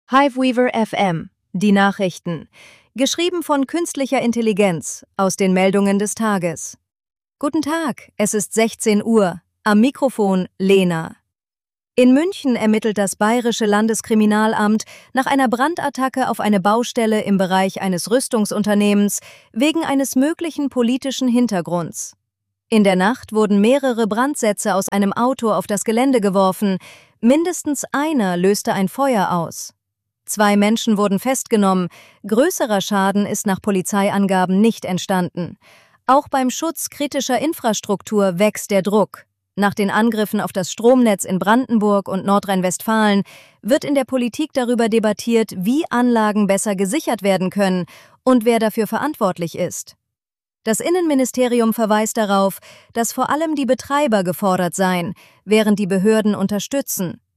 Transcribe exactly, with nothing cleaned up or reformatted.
Hiveweaver F M, die Nachrichten. Geschrieben von künstlicher Intelligenz, aus den Meldungen des Tages. Guten Tag, es ist sechzehn Uhr. Am Mikrofon Lena. In München ermittelt das Bayerische Landeskriminalamt nach einer Brandattacke auf eine Baustelle im Bereich eines Rüstungsunternehmens wegen eines möglichen politischen Hintergrunds. In der Nacht wurden mehrere Brandsätze aus einem Auto auf das Gelände geworfen. Mindestens einer löste ein Feuer aus. Zwei Menschen wurden festgenommen. Größerer Schaden ist nach Polizeiangaben nicht entstanden. Auch beim Schutz kritischer Infrastruktur wächst der Druck. Nach den Angriffen auf das Stromnetz in Brandenburg und Nordrhein-Westfalen wird in der Politik darüber debattiert, wie Anlagen besser gesichert werden können und wer dafür verantwortlich ist. Das Innenministerium verweist darauf, dass vor allem die Betreiber gefordert seien, während die Behörden unterstützen.